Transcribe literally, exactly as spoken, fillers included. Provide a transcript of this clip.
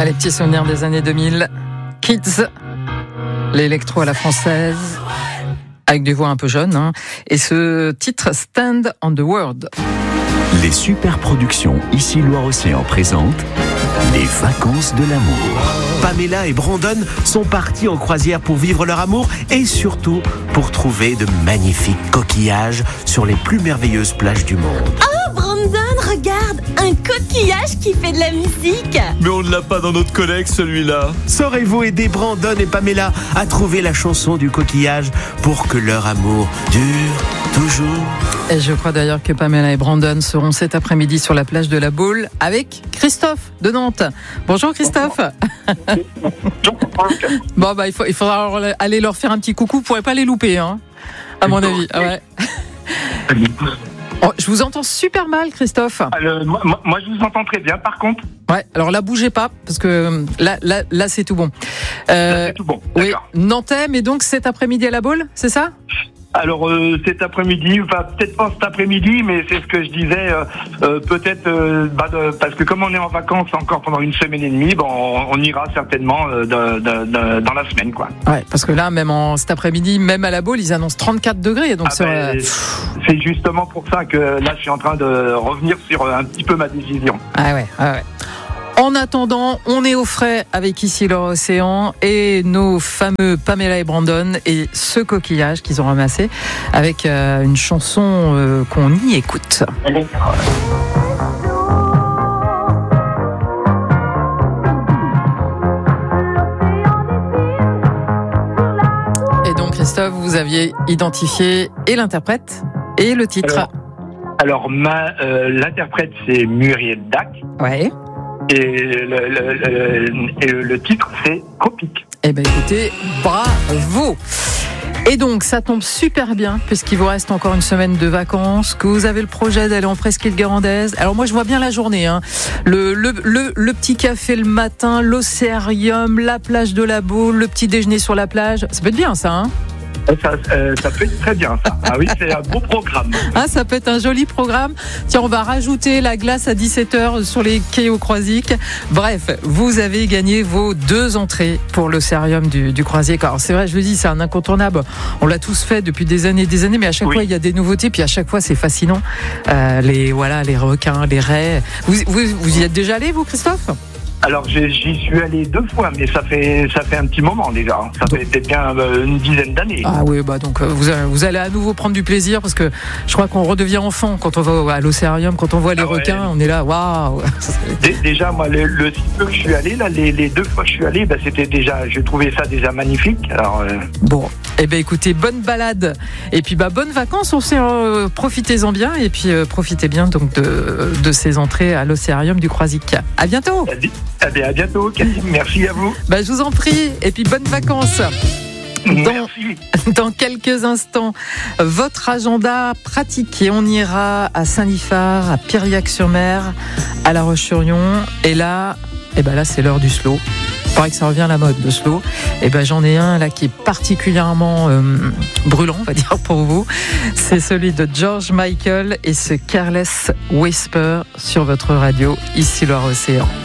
Ah, les petits souvenirs des années deux mille. Kids, l'électro à la française, avec des voix un peu jeunes, hein. Et ce titre, Stand on the World. Les super productions Ici Loire-Océan présentent les vacances de l'amour. Pamela et Brandon sont partis en croisière pour vivre leur amour et surtout pour trouver de magnifiques coquillages sur les plus merveilleuses plages du monde. Oh Brandon, regarde, un coquillage qui fait de la musique. Mais on ne l'a pas dans notre collecte celui-là. Saurez-vous aider Brandon et Pamela à trouver la chanson du coquillage pour que leur amour dure toujours? Et je crois d'ailleurs que Pamela et Brandon seront cet après-midi sur la plage de la Baule avec Christophe de Nantes. Bonjour Christophe. Bon bah il, faut, il faudra aller leur faire un petit coucou, vous pourrez pas les louper, hein, à mon avis. Ah ouais. Oh, je vous entends super mal, Christophe. Alors, moi, moi, je vous entends très bien, par contre. Ouais, alors là, bougez pas, parce que là, là, là c'est tout bon. Euh, là, c'est tout bon, oui, d'accord. Nantais, mais donc cet après-midi à la Baule, c'est ça ? Alors euh, cet après-midi, enfin peut-être pas cet après-midi, mais c'est ce que je disais, euh, euh, peut-être euh, bah, de, parce que comme on est en vacances encore pendant une semaine et demie, bon, on, on ira certainement euh, de, de, de, dans la semaine, quoi. Ouais, parce que là, même en cet après-midi, même à la Baule, ils annoncent trente-quatre degrés, donc ah c'est, ben, c'est justement pour ça que là, je suis en train de revenir sur un petit peu ma décision. Ah ouais, ah ouais. En attendant, on est au frais avec Ici Loire-Océan et nos fameux Pamela et Brandon et ce coquillage qu'ils ont ramassé avec euh, une chanson euh, qu'on y écoute. Et donc Christophe, vous aviez identifié et l'interprète et le titre. Alors, alors ma, euh, l'interprète c'est Muriel Dac. Ouais. Et le, le, le, et le titre, c'est Tropique. Eh bien, écoutez, bravo! Et donc, ça tombe super bien, puisqu'il vous reste encore une semaine de vacances, que vous avez le projet d'aller en presqu'île guérandaise. Alors moi, je vois bien la journée, hein. Le, le, le, le petit café le matin, l'océarium, la plage de la Baule, le petit déjeuner sur la plage. Ça peut être bien, ça, hein? Ça, euh, ça peut être très bien, ça. Ah oui, c'est un beau programme. Ah, ça peut être un joli programme. Tiens, on va rajouter la glace à dix-sept heures sur les quais au Croisic. Bref, vous avez gagné vos deux entrées pour l'océarium du, du Croisic. Alors, c'est vrai, je le dis, c'est un incontournable. On l'a tous fait depuis des années et des années, mais à chaque oui. fois, il y a des nouveautés, puis à chaque fois, c'est fascinant. Euh, les, voilà, les requins, les raies. Vous, vous, vous y êtes déjà allé, vous, Christophe ? Alors j'y suis allé deux fois, mais ça fait ça fait un petit moment déjà. Ça fait peut-être bien une dizaine d'années. Ah oui, bah donc vous vous allez à nouveau prendre du plaisir parce que je crois qu'on redevient enfant quand on va à l'océarium, quand on voit les ah ouais. requins, on est là, waouh. Déjà moi le, le si peu que je suis allé là, les, les deux fois que je suis allé, bah, c'était déjà, je trouvais ça déjà magnifique. Alors euh... bon, eh ben écoutez, bonne balade et puis bah bonnes vacances aussi, euh, profitez-en bien et puis euh, profitez bien donc de de ces entrées à l'océarium du Croisic. À bientôt. Eh bien, à bientôt, Cathy. Merci à vous. Bah, je vous en prie. Et puis, bonnes vacances. Dans, dans quelques instants, votre agenda pratique. Et on ira à Saint-Liphard, à Piriac-sur-Mer, à La Roche-sur-Yon. Et là, et ben là, c'est l'heure du slow. Il paraît que ça revient à la mode, le slow. Et ben j'en ai un là qui est particulièrement euh, brûlant, on va dire, pour vous. C'est celui de George Michael et ce Careless Whisper sur votre radio, Ici Loire-Océan.